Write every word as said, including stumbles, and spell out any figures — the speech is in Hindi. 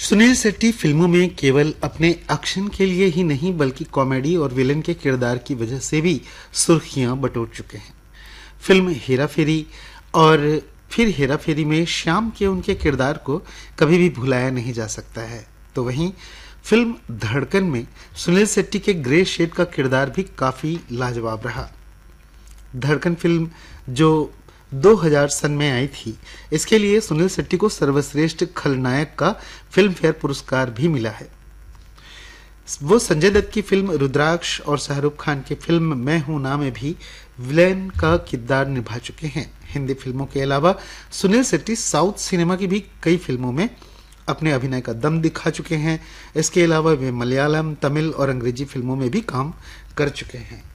सुनील शेट्टी फिल्मों में केवल अपने एक्शन के लिए ही नहीं बल्कि कॉमेडी और विलेन के किरदार की वजह से भी सुर्खियां बटोर चुके हैं। फिल्म हेरा फेरी और फिर हेरा फेरी में श्याम के उनके किरदार को कभी भी भुलाया नहीं जा सकता है। तो वहीं फिल्म धड़कन में सुनील शेट्टी के ग्रे शेड का किरदार भी काफी लाजवाब रहा। धड़कन फिल्म जो दो हज़ार सन में आई थी, इसके लिए सुनील शेट्टी को सर्वश्रेष्ठ खलनायक का फिल्म फेयर पुरस्कार भी मिला है। वो संजय दत्त की फिल्म रुद्राक्ष और शाहरुख खान की फिल्म मैं हूं ना में भी विलेन का किरदार निभा चुके हैं। हिंदी फिल्मों के अलावा सुनील शेट्टी साउथ सिनेमा की भी कई फिल्मों में अपने अभिनय का दम दिखा चुके हैं। इसके अलावा वे मलयालम, तमिल और अंग्रेजी फिल्मों में भी काम कर चुके हैं।